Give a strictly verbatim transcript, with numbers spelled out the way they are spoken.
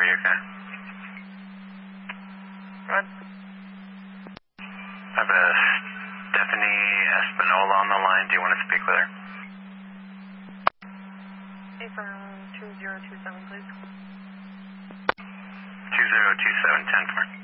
are you okay? What? I have a Stephanie Espinola on the line. Do you want to speak with her? Hey, from two zero two seven, please. two zero two seven, ten four.